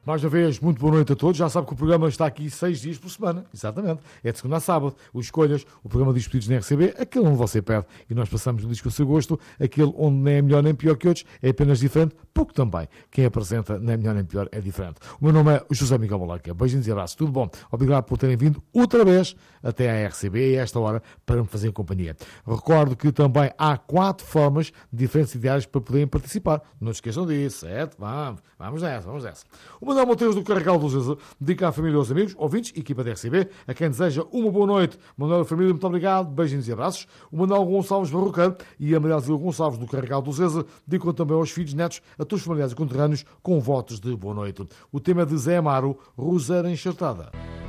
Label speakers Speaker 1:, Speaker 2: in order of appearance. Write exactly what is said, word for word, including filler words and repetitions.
Speaker 1: Mais uma vez, muito boa noite a todos. Já sabe que o programa está aqui seis dias por semana. Exatamente. É de segunda a sábado. O Escolhas, o programa de despedidos na R C B, aquele onde você perde e nós passamos no disco a seu gosto, aquele onde nem é melhor nem pior que outros, é apenas diferente, pouco também. Quem apresenta nem é melhor nem pior é diferente. O meu nome é José Miguel Malaca. Beijinhos e abraços. Tudo bom? Obrigado por terem vindo outra vez até à R C B a esta hora para me fazer companhia. Recordo que também há quatro formas diferentes e diárias para poderem participar. Não se esqueçam disso, certo? Vamos, vamos nessa, vamos nessa. O Manuel Monteiro do Carregal dos Zeza dedica à família e aos amigos, ouvintes, equipa da R C B, a quem deseja uma boa noite. Manuel e família, muito obrigado, beijinhos e abraços. O Manuel Gonçalves Barroca e a Maria Zila Gonçalves do Carregal dos Zeza dedicam também aos filhos, netos, a todos os familiares e conterrâneos com votos de boa noite. O tema é de Zé Amaro, Roseira Enxertada.